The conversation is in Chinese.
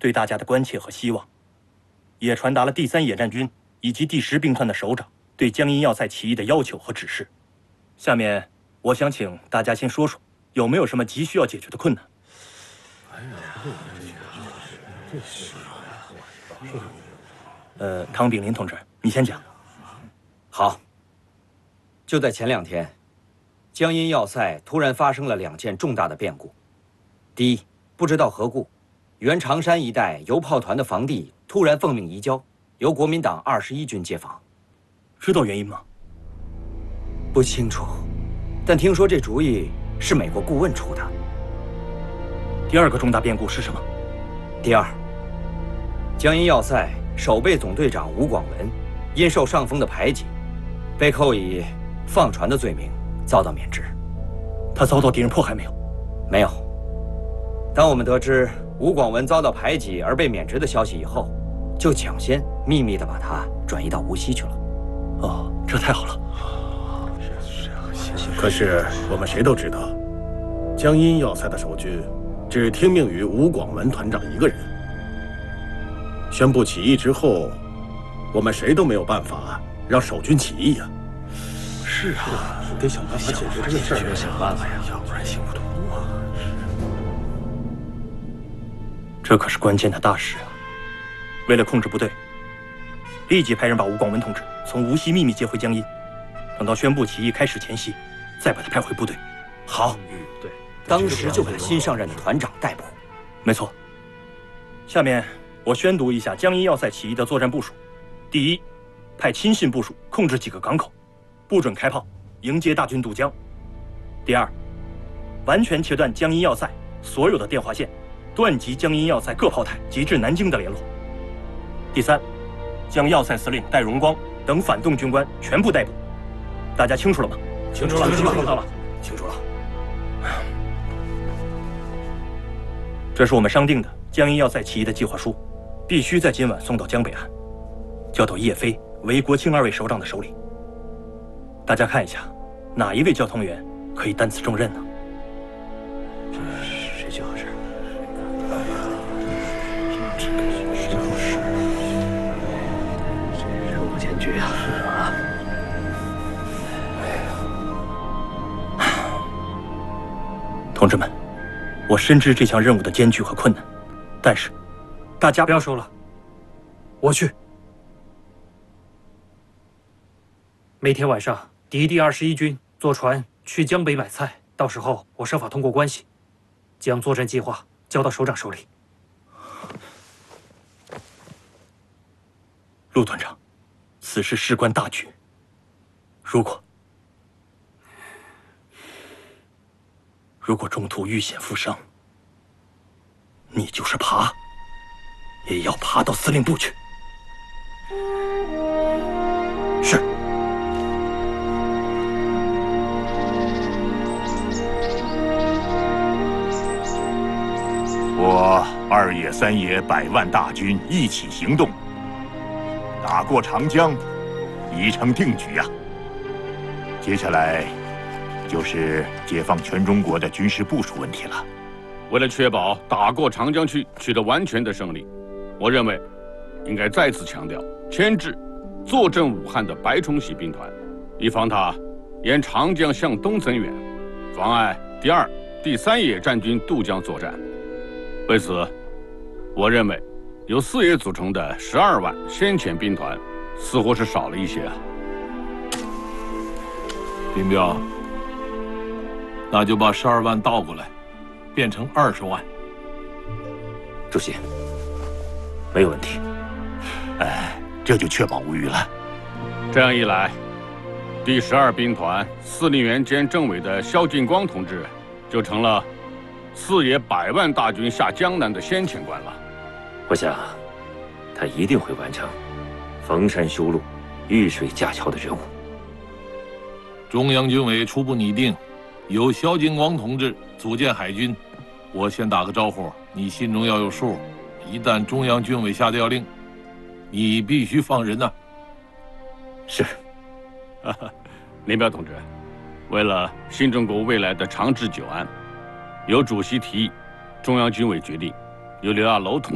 对大家的关切和希望，也传达了第3野战军以及第10兵团的首长对江阴要塞起义的要求和指示。下面，我想请大家先说说有没有什么急需要解决的困难。汤炳林同志，你先讲。 好。就在前2天，江阴要塞突然发生了2件重大的变故。第一，不知道何故，原长山一带邮炮团的防地突然奉命移交，由国民党21军接防。 知道原因吗？ 不清楚，但听说这主意是美国顾问出的。 第2个重大变故是什么？ 第2，江阴要塞守备总队长吴广文因受上峰的排挤，被扣以放船的罪名，遭到免职。 他遭到敌人迫害没有？ 没有。当我们得知吴广文遭到排挤而被免职的消息以后，就抢先秘密地把他转移到无锡去了。 哦，这太好了。 可是我们谁都知道，江阴要塞的守军只听命于吴广文团长一个人。宣布起义之后，我们谁都没有办法让守军起义呀。 是啊， 得想办法解决这个事儿， 想办法呀，要不然行不通啊。这可是关键的大事啊！为了控制部队，立即派人把吴广文同志从无锡秘密接回江阴，等到宣布起义开始前夕，再把他派回部队。 好， 对， 当时就把新上任的团长逮捕。 没错。下面我宣读一下江阴要塞起义的作战部署：第一，派亲信部署控制几个港口，不准开炮，迎接大军渡江。第2，完全切断江阴要塞所有的电话线，断及江阴要塞各炮台及至南京的联络。第3，将要塞司令戴荣光等反动军官全部逮捕。大家清楚了吗？ 清楚了， 清楚了， 清楚了。 这是我们商定的江阴要塞起义的计划书，必须在今晚送到江北岸，交到叶飞、韦国清2位首长的手里。大家看一下，哪一位交通员可以担此重任呢？ 谁最合适？ 任务艰巨啊！ 同志们，我深知这项任务的艰巨和困难，但是大家不要说了，我去。每天晚上，敌第21军坐船去江北买菜，到时候我设法通过关系，将作战计划交到首长手里。 陆团长，此事事关大局，如果中途遇险负伤，你就是爬，也要爬到司令部去。是。 我2野3野100万大军一起行动，打过长江，已成定局呀。接下来就是解放全中国的军事部署问题了。 为了确保打过长江取得完全的胜利，我认为应该再次强调牵制坐镇武汉的白崇禧兵团，以防他沿长江向东增援，妨碍第2、第3野战军渡江作战。为此，我认为由4野组成的12万先遣兵团似乎是少了一些啊。 林彪，那就把12万倒过来，变成20万。 主席，没有问题。 这就确保无虞了。 这样一来，第12兵团司令员兼政委的萧劲光同志就成了4野100万大军下江南的先遣官了。 我想，他一定会完成逢山修路、遇水架桥的任务。 中央军委初步拟定，由萧劲光同志组建海军。我先打个招呼，你心中要有数。一旦中央军委下调令，你必须放人呐。 是。 林彪同志，为了新中国未来的长治久安，由主席提议，中央军委决定由刘亚楼同